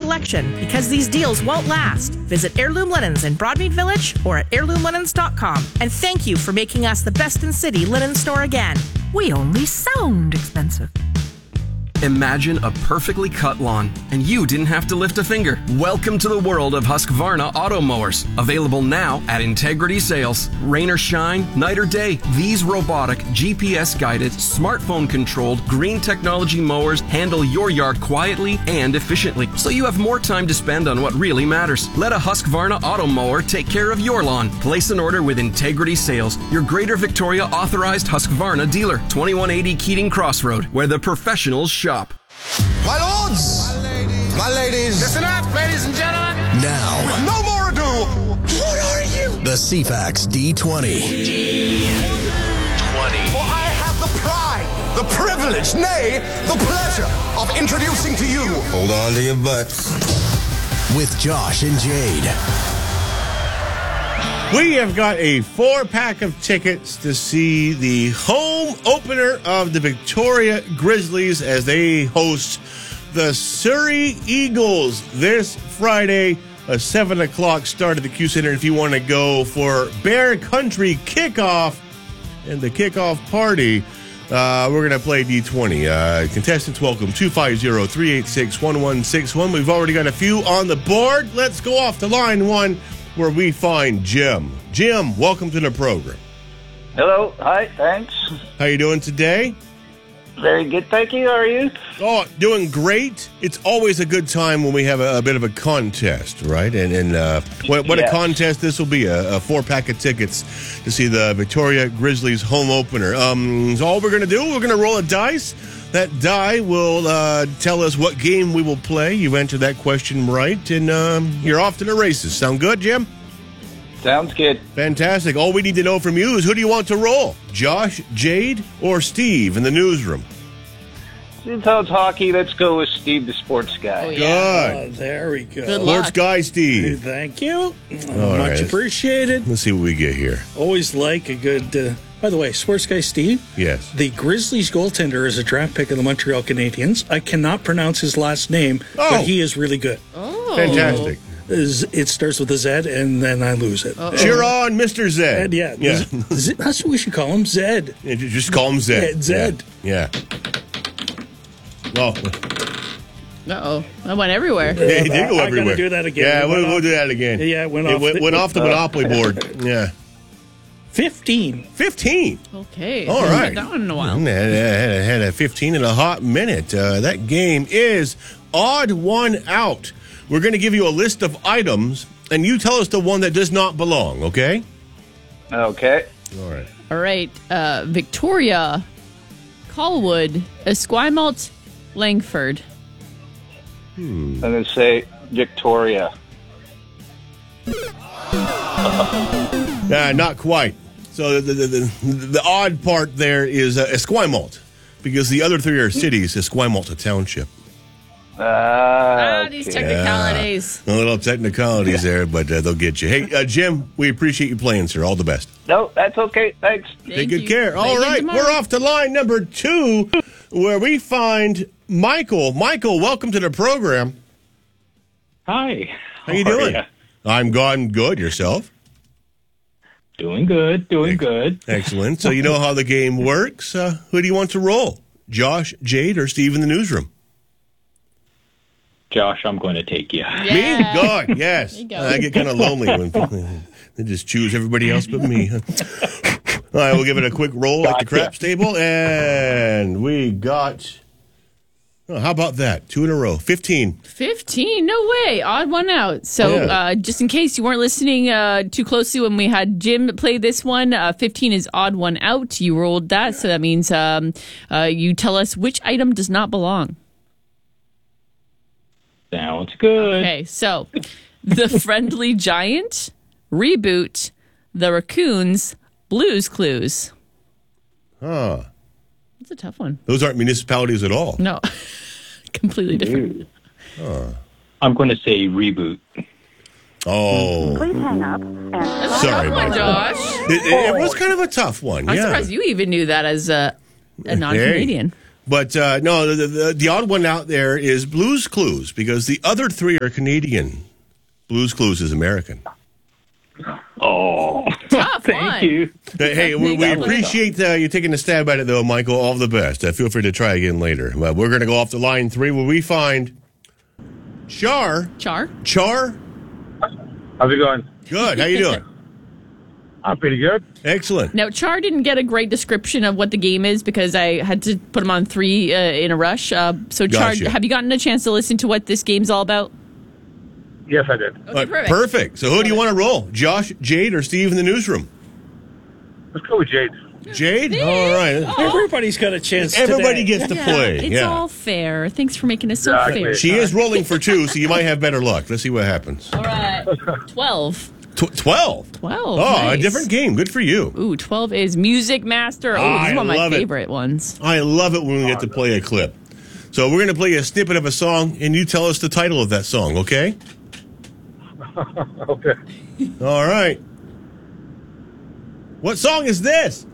selection because these deals won't last. Visit Heirloom Linens in Broadmead Village or at heirloomlinens.com. And thank you for making us the best in city linen store again. We only sound expensive. Imagine a perfectly cut lawn, and you didn't have to lift a finger. Welcome to the world of Husqvarna auto mowers. Available now at Integrity Sales. Rain or shine, night or day, these robotic, GPS-guided, smartphone-controlled, green technology mowers handle your yard quietly and efficiently, so you have more time to spend on what really matters. Let a Husqvarna auto mower take care of your lawn. Place an order with Integrity Sales, your Greater Victoria authorized Husqvarna dealer. 2180 Keating Crossroad, where the professionals shop. My lords, my ladies, listen up, ladies and gentlemen. Now, no more ado. What are you? The CFAX D20. For I have the pride, the privilege, nay, the pleasure of introducing to you. Hold on to your butts. With Josh and Jade. We have got a 4-pack of tickets to see the home opener of the Victoria Grizzlies as they host the Surrey Eagles this Friday, a 7 o'clock start at the Q Center. If you want to go for Bear Country kickoff and the kickoff party, we're going to play D20. Contestants, welcome, 250-386-1161. We've already got a few on the board. Let's go off to line one, where we find Jim. Jim, welcome to the program. Hello. Hi. Thanks. How you doing today? Very good. Thank you. How are you? Oh, doing great. It's always a good time when we have a bit of a contest, right? And what a contest this will be, a 4-pack of tickets to see the Victoria Grizzlies home opener. So all we're going to do, we're going to roll a dice. That die will tell us what game we will play. You've answered that question right, and you're off to the races. Sound good, Jim? Sounds good. Fantastic. All we need to know from you is who do you want to roll? Josh, Jade, or Steve in the newsroom? Since it's hockey, let's go with Steve, the sports guy. Oh, yeah. Good. There we go. Good Sports luck. guy, Steve. Thank you. All Much right. appreciated. Let's see what we get here. Always like a good... by the way, sports guy Steve, Yes. the Grizzlies goaltender is a draft pick of the Montreal Canadiens. I cannot pronounce his last name, but he is really good. Oh. Fantastic. It starts with a Z, and then I lose it. Cheer on, Mr. Zed. Yeah. That's what we should call him, Zed. Yeah, just call him Zed. Zed. Yeah. Well, Uh-oh. That went everywhere. yeah, he did go I everywhere. gotta do that again. Yeah, It went we'll off- do that again. Yeah, it went off the Monopoly board. Yeah. 15. 15. Okay. All Haven't right. had that one in a while. Had a 15 in a hot minute. That game is Odd One Out. We're going to give you a list of items, and you tell us the one that does not belong, okay? Okay. All right. All right. Victoria, Colwood, Esquimalt, Langford. I'm going to say Victoria. Not quite. So the odd part there is Esquimalt, because the other three are cities. Esquimalt, a township. These technicalities. A little technicalities there, but they'll get you. Hey, Jim, we appreciate you playing, sir. All the best. No, that's okay. Thanks. Take good care. All right, we're off to line number 2, where we find Michael. Michael, welcome to the program. Hi. How you doing? I'm good. Yourself? Doing good. Good. Excellent. So you know how the game works. Who do you want to roll? Josh, Jade, or Steve in the newsroom? Josh, I'm going to take you. Yeah. Me? Good. Yes. There you go. I get kind of lonely when they just choose everybody else but me. All right, we'll give it a quick roll like the craps table, and we got. Oh, how about that? 2 in a row. 15. 15? No way. Odd one out. So just in case you weren't listening too closely when we had Jim play this one, 15 is odd one out. You rolled that, so that means you tell us which item does not belong. Sounds good. Okay, so The Friendly Giant, Reboot, The Raccoons, Blues Clues. Huh. That's a tough one. Those aren't municipalities at all. No. Completely different. I'm going to say Reboot. Oh. Please hang up. That's Sorry a tough one, about Josh. It was kind of a tough one. I'm yeah. surprised you even knew that as a non-Canadian. But no, the odd one out there is Blues Clues, because the other three are Canadian. Blues Clues is American. Oh, Tough thank one. you. Hey, we appreciate you taking a stab at it, though, Michael. All the best. Feel free to try again later. We're going to go off to line 3 where we find Char. Char? Char? How's it going? Good. How you doing? I'm pretty good. Excellent. Now, Char didn't get a great description of what the game is because I had to put him on 3 in a rush. So, Char, Gotcha. have you gotten a chance to listen to what this game's all about? Yes, I did. Okay, perfect. So who do you want to roll? Josh, Jade, or Steve in the newsroom? Let's go with Jade. Jade? All right. Everybody's got a chance Everybody today. gets to play. It's all fair. Thanks for making it so Exactly. fair. She is rolling for 2, so you might have better luck. Let's see what happens. All right. 12. 12? 12. Oh, Nice. a different game. Good for you. Ooh, 12 is Music Master. Oh, this is one of my love it. favorite ones. I love it when we get to play a clip. So we're going to play a snippet of a song, and you tell us the title of that song, okay? Okay. All right. What song is this?